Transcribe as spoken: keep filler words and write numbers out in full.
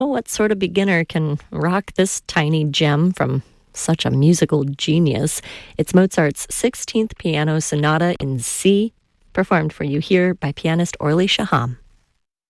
What sort of beginner can rock this tiny gem from such a musical genius? It's Mozart's sixteenth Piano Sonata in C, performed for you here by pianist Orly Shaham.